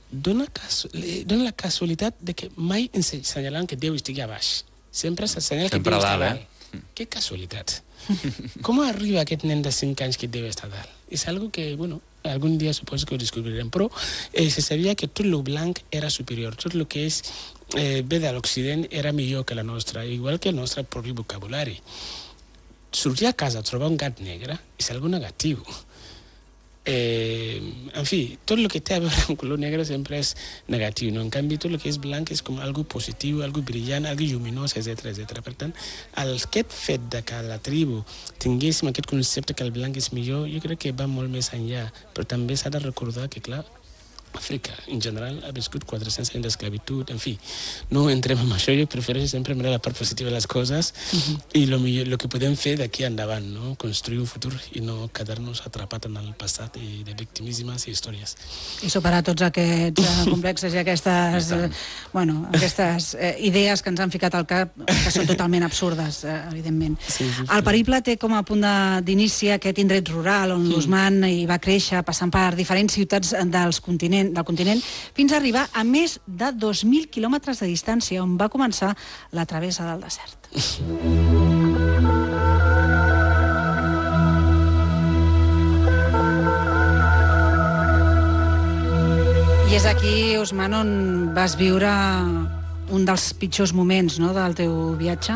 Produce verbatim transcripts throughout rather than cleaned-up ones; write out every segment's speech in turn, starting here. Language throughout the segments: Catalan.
dona, dona la casualitat de que mai ens assenyalen que Déu estigui a baix. Sempre s'assenyala que Déu està a dalt. Que casualitat. Com arriba aquest nen de cinc anys que Déu està a dalt? És algo que, bueno, algun dia suposo que ho descobrirem, però eh, se sabia que tot lo blanc era superior, tot el que és eh, ve de l'Occident era millor que la nostra, igual que el nostre propi vocabulari. Sortir a casa a trobar un gat negre és algo negatiu. Eh, en fi, tot el que té a veure amb color negre sempre és negatiu, no? En canvi, tot el que és blanc és com algo positiu, algo brillant, algo lluminós, etcètera, etcètera. Per tant, aquest fet de que la tribu tinguéssim aquest concepte que el blanc és millor, jo crec que va molt més enllà, però també s'ha de recordar que, clar, Àfrica, en general, ha viscut quatre-cents anys d'esclavitud, en fi, no entrem en això, jo prefereixo sempre mirar la part positiva de les coses uh-huh. i lo, millor, lo que podem fer d'aquí endavant, no? Construir un futur i no quedar-nos atrapats en el passat i de victimismes i històries. I superar tots aquests complexes i aquestes, eh, bueno, aquestes eh, idees que ens han ficat al cap, que són totalment absurdes, eh, evidentment. Sí, sí, sí. El periple té com a punt d'inici aquest indret rural on mm. l'Ousmane hi va créixer, passant per diferents ciutats dels continents del continent, fins a arribar a més de dos mil quilòmetres de distància, on va començar la travessa del desert. I és aquí, Ousmane, on vas viure un dels pitjors moments, no?, del teu viatge?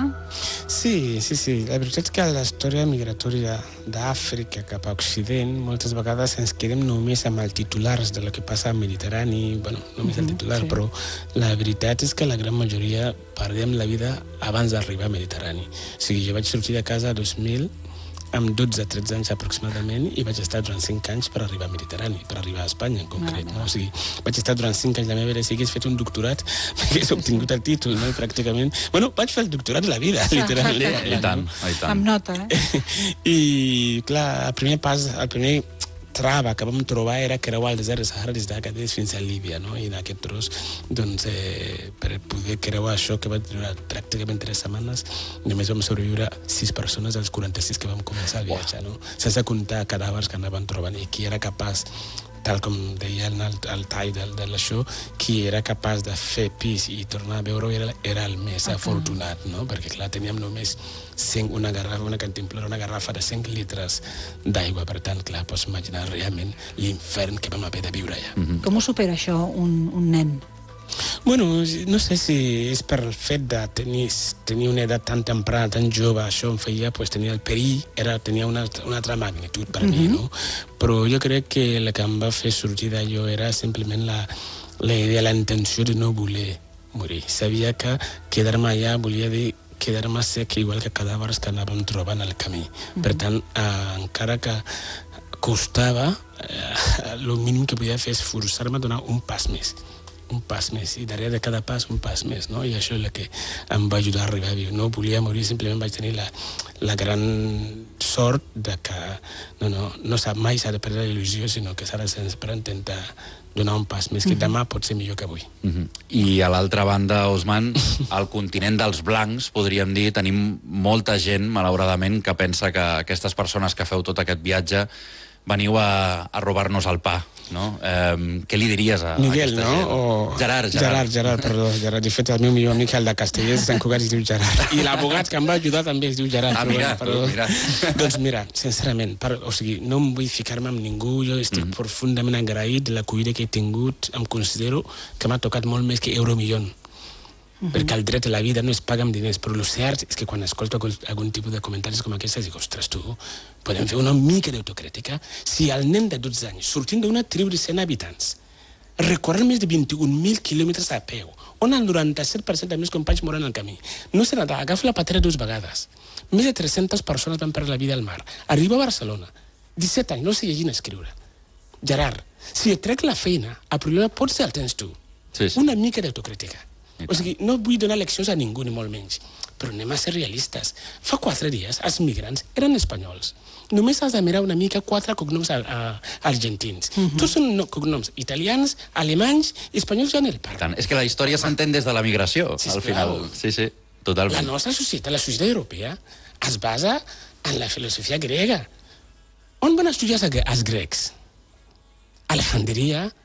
Sí, sí, sí. La veritat és que la història migratòria d'Àfrica cap a Occident, moltes vegades ens quedem només amb els titulars de lo que passa al Mediterrani, bueno, només el titular, sí. Però la veritat és que la gran majoria perdem la vida abans d'arribar al Mediterrani. O sigui, jo vaig sortir de casa a dos mil, amb dotze a tretze anys aproximadament, i vaig estar durant cinc anys per arribar al Mediterrani, per arribar a Espanya en concret. No? O sigui, vaig estar durant cinc anys, la meva vida, si hagués fet un doctorat, m'hagués obtingut el títol, no? I pràcticament... Bueno, vaig fer el doctorat de la vida, literalment. I tant, i tant. Amb nota, eh? I, clar, el primer pas, el primer trava que vam trobar era creuar el desert de Sahara des d'Agadez fins a Líbia, no? I en aquest tros, doncs, eh, per poder creuar això, que va durar pràcticament tres setmanes, només vam sobreviure sis persones dels quaranta-sis que vam començar el viatge, no? Sense comptar cadàvers que anaven trobant, i qui era capaç, tal com deia el, el tall de, de l'això, qui era capaç de fer pis i tornar a veure era, era el més okay. afortunat, no? Perquè, clar, teníem només cinc, una garrafa, una cantimplora, una garrafa de cinc litres d'aigua. Per tant, clar, pots imaginar realment l'infern que vam haver de viure allà. Mm-hmm. Com ho supera això un, un nen? Bueno, no sé si és per el fet de tenir, tenir una edat tan temprana, tan jove, això em feia pues, tenir el perill, era, tenia una, una altra magnitud per mm-hmm. mi, no? Però jo crec que el que em va fer sortir d'allò era simplement la, la idea, la intenció de no voler morir. Sabia que quedar-me allà volia dir quedar-me sec igual que cadàvers que anàvem trobant al camí. Mm-hmm. Per tant, eh, encara que costava, eh, el mínim que podia fer és forçar-me a donar un pas més. un pas més, i darrere de cada pas un pas més, no? I això és el que em va ajudar a arribar a viure. No volia morir, simplement vaig tenir la, la gran sort de que no, no, no mai s'ha de perdre la il·lusió, sinó que s'ha de sempre intentar donar un pas més, que demà pot ser millor que avui. Uh-huh. I a l'altra banda, Ousmane, al continent dels blancs, podríem dir, tenim molta gent, malauradament, que pensa que aquestes persones que feu tot aquest viatge veniu a, a robar-nos el pa, no? Eh, què li diries a, Miguel, a aquesta no? gent? O... Gerard, Gerard. Gerard, Gerard, perdó. Gerard. De fet, el meu millor amic, el de Castellers, de Sant Cugat, es diu Gerard. I l'abogat que em va ajudar també es diu Gerard. Ah, mira, tu, mira. Doncs mira, sincerament, per, o sigui, no em vull ficar-me amb ningú, jo estic mm-hmm. profundament agraït de l'acollida que he tingut, em considero que m'ha tocat molt més que Euromillón. Uh-huh. Perquè el dret a la vida no es paga amb diners, però el cert és que quan escolto algun tipus de comentaris com aquests dic, ostres, tu, podem fer una mica d'autocrítica? Si el nen de dotze anys, sortint d'una tribu de cent habitants, recorrent més de vint-i-un mil quilòmetres a peu, on el noranta-set per cent dels meus companys moren al camí, no se n'ha agafa la patera dues vegades, més de tres-centes persones van perdre la vida al mar, arriba a Barcelona, disset anys, no sé llegir ni escriure. Gerard, si et trec la feina, el problema pot ser el tens tu. Sí, sí. Una mica d'autocrítica. O sigui, no vull donar leccions a ningú, ni molt menys, però anem a ser realistes. Fa quatre dies, els migrants eren espanyols. Només has de mirar una mica quatre cognoms a, a, argentins. Uh-huh. Tots són no, cognoms italians, alemanys i espanyols ja en el parc. Tant, és que la història s'entén des de la migració, sí, al final. Sí, sí, totalment. La nostra societat, la societat europea, es basa en la filosofia grega. On van estudiar els grecs? Alejandria,